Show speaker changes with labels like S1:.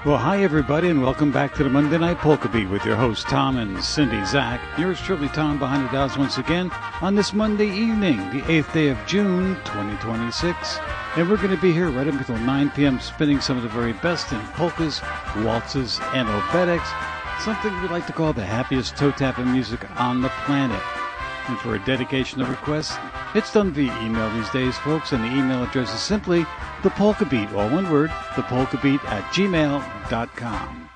S1: Well, hi, everybody, and welcome back to the Monday Night Polka Beat with your hosts, Tom and Cindy Zach. Yours truly, Tom, behind the dials once again on this Monday evening, the 8th day of June, 2026. And we're going to be here right up until 9 p.m. spinning some of the very best in polkas, waltzes, and obedics, something we like to call the happiest toe-tapping music on the planet. And for a dedication of requests, it's done via email these days, folks, and the email address is simply thepolkabeat, all one word, thepolkabeat@gmail.com.